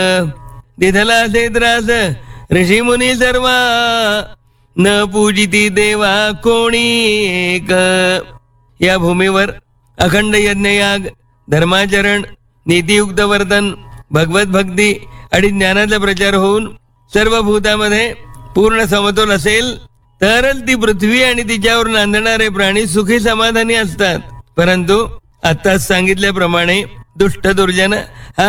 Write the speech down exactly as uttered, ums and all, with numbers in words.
तिथला असे त्रास ऋषी मुनी सर्व न पूजिती देवा कोणी एक. या भूमीवर अखंड यज्ञयाग, धर्माचरण, नीतियुक्त वर्तन, भगवत भक्ती आणि ज्ञानाचा प्रचार होऊन सर्व भूतामध्ये पूर्ण समतोल असेल तरच ती पृथ्वी आणि तिच्यावर नांदणारे प्राणी सुखी समाधानी असतात. परंतु आत्ताच सांगितल्याप्रमाणे दुष्ट दुर्जन हा